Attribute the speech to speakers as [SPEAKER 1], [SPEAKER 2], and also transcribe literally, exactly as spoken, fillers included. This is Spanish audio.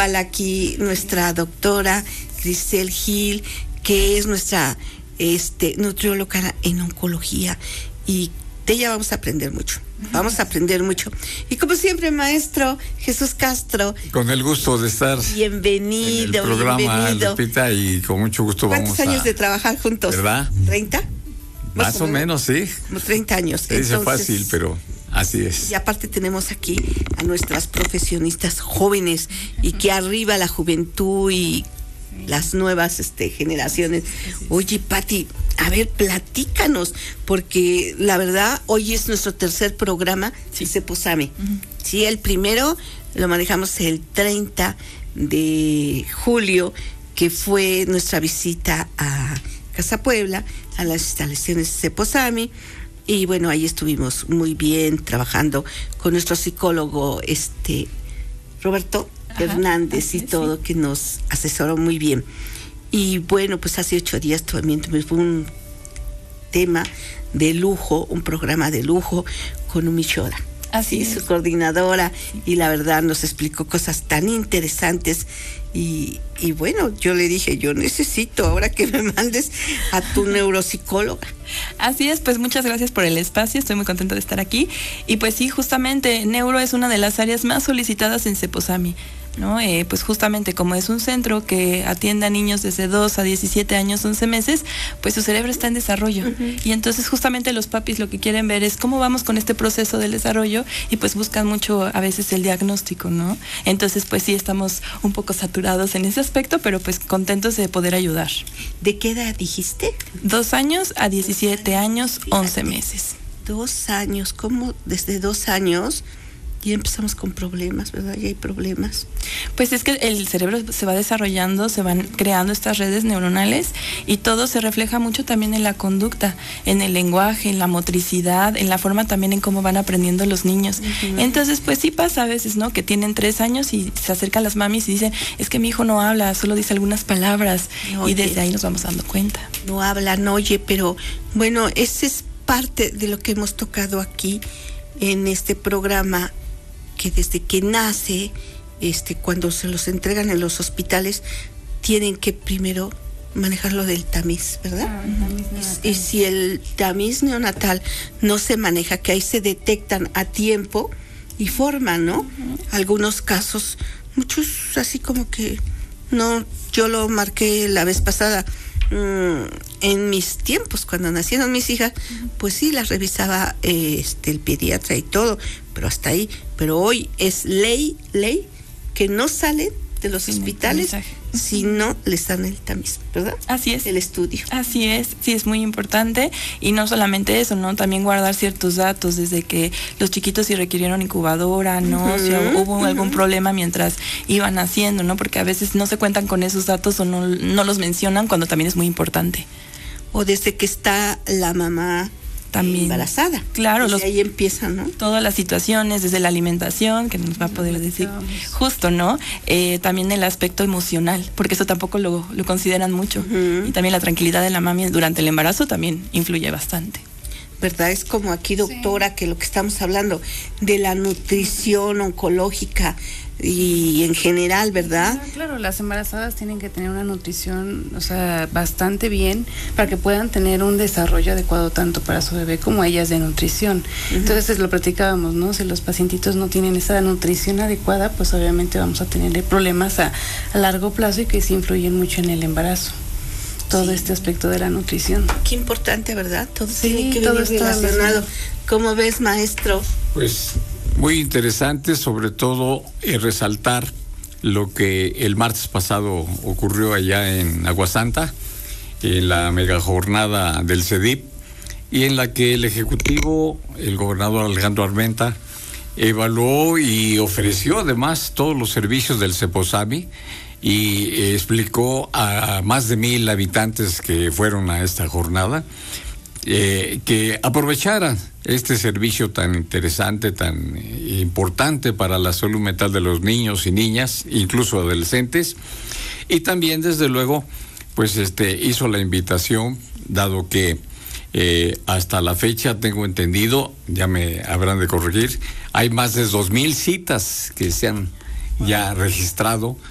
[SPEAKER 1] igual aquí nuestra doctora Grisel Gil, que es nuestra este, nutrióloga en oncología, y de ella vamos a aprender mucho. Vamos a aprender mucho. Y como siempre, maestro Jesús Castro.
[SPEAKER 2] Con el gusto de estar
[SPEAKER 1] bienvenido,
[SPEAKER 2] en el programa,
[SPEAKER 1] bienvenido.
[SPEAKER 2] Lupita, y con mucho gusto vamos a...
[SPEAKER 1] ¿Cuántos años de trabajar juntos?
[SPEAKER 2] ¿Verdad?
[SPEAKER 1] ¿treinta?
[SPEAKER 2] Más, Más o menos, menos, sí.
[SPEAKER 1] Como treinta años.
[SPEAKER 2] Se dice fácil, pero así es.
[SPEAKER 1] Y aparte tenemos aquí a nuestras profesionistas jóvenes, y que arriba la juventud y las nuevas este, generaciones. Oye, Pati, a ver, platícanos, porque la verdad, hoy es nuestro tercer programa, sí. Ceposame. Uh-huh. Sí, el primero lo manejamos el treinta de julio, que fue nuestra visita a Casa Puebla, a las instalaciones de Ceposame, y bueno, ahí estuvimos muy bien trabajando con nuestro psicólogo, este, Roberto Ajá, Hernández, y todo, sí. Que nos asesoró muy bien. Y bueno, pues hace ocho días también tuvimos un tema de lujo, un programa de lujo con Umi Shora.
[SPEAKER 3] Así
[SPEAKER 1] y
[SPEAKER 3] es.
[SPEAKER 1] Su coordinadora, sí. Y la verdad nos explicó cosas tan interesantes, y, y bueno, yo le dije, yo necesito ahora que me mandes a tu neuropsicóloga.
[SPEAKER 3] Así es, pues muchas gracias por el espacio, estoy muy contenta de estar aquí, y pues sí, justamente neuro es una de las áreas más solicitadas en Ceposame, ¿no? Eh, pues justamente como es un centro que atiende a niños desde dos a diecisiete años, once meses, pues su cerebro está en desarrollo. Uh-huh. Y entonces justamente los papis lo que quieren ver es cómo vamos con este proceso del desarrollo, y pues buscan mucho a veces el diagnóstico, ¿no? Entonces pues sí, estamos un poco saturados en ese aspecto, pero pues contentos de poder ayudar.
[SPEAKER 1] ¿De qué edad dijiste?
[SPEAKER 3] Dos años a diecisiete años, once meses.
[SPEAKER 1] Dos años, ¿cómo desde dos años? Y empezamos con problemas, ¿verdad? Y hay problemas.
[SPEAKER 3] Pues es que el cerebro se va desarrollando, se van creando estas redes neuronales, y todo se refleja mucho también en la conducta, en el lenguaje, en la motricidad, en la forma también en cómo van aprendiendo los niños. Uh-huh. Entonces, pues sí pasa a veces, ¿no? Que tienen tres años y se acercan las mamis y dicen, es que mi hijo no habla, solo dice algunas palabras. Oye, y desde ahí nos vamos dando cuenta.
[SPEAKER 1] No hablan, oye, pero bueno, ese es parte de lo que hemos tocado aquí en este programa, que desde que nace, este, cuando se los entregan en los hospitales, tienen que primero manejar lo del tamiz, ¿verdad? Ah, tamiz y, y si el tamiz neonatal no se maneja, que ahí se detectan a tiempo y forman, ¿no? Uh-huh. Algunos casos, muchos así como que no, yo lo marqué la vez pasada. En mis tiempos, cuando nacieron mis hijas, pues sí, las revisaba eh, este, el pediatra y todo, pero hasta ahí. Pero hoy es ley, ley, que no salen de los Sin hospitales si no les dan el tamiz, ¿verdad?
[SPEAKER 3] Así es.
[SPEAKER 1] El estudio.
[SPEAKER 3] Así es, sí, es muy importante. Y no solamente eso, ¿no? También guardar ciertos datos, desde que los chiquitos si requirieron incubadora, ¿no? Uh-huh, si hubo uh-huh. algún problema mientras iban naciendo, ¿no? Porque a veces no se cuentan con esos datos o no, no los mencionan, cuando también es muy importante.
[SPEAKER 1] O desde que está la mamá
[SPEAKER 3] también
[SPEAKER 1] embarazada.
[SPEAKER 3] Claro,
[SPEAKER 1] desde
[SPEAKER 3] los,
[SPEAKER 1] ahí empiezan, ¿no?
[SPEAKER 3] Todas las situaciones, desde la alimentación, que nos va a poder decir justo, ¿no? Eh, también el aspecto emocional, porque eso tampoco lo, lo consideran mucho. Uh-huh. Y también la tranquilidad de la mami durante el embarazo también influye bastante.
[SPEAKER 1] ¿Verdad? Es como aquí, doctora, sí. Que lo que estamos hablando de la nutrición oncológica y en general, ¿verdad?
[SPEAKER 4] Claro, claro, las embarazadas tienen que tener una nutrición, o sea, bastante bien, para que puedan tener un desarrollo adecuado tanto para su bebé como ellas de nutrición. Uh-huh. Entonces lo platicábamos, ¿no? Si los pacientitos no tienen esa nutrición adecuada, pues obviamente vamos a tener problemas a, a largo plazo, y que sí influyen mucho en el embarazo. Todo sí. Este aspecto de la nutrición.
[SPEAKER 1] Qué importante, ¿verdad? Todo
[SPEAKER 4] sí,
[SPEAKER 1] tiene que
[SPEAKER 4] todo
[SPEAKER 1] venir relacionado. ¿Cómo ves, maestro?
[SPEAKER 2] Pues muy interesante, sobre todo eh, resaltar lo que el martes pasado ocurrió allá en Aguasanta, en la mega jornada del CEDIP, y en la que el ejecutivo, el gobernador Alejandro Armenta, evaluó y ofreció además todos los servicios del Ceposame, y eh, explicó a, a más de mil habitantes que fueron a esta jornada eh, que aprovecharan este servicio tan interesante, tan eh, importante para la salud mental de los niños y niñas, incluso adolescentes. Y también, desde luego, pues este hizo la invitación, dado que eh, hasta la fecha, tengo entendido, ya me habrán de corregir, hay más de dos mil citas que se han ya registrado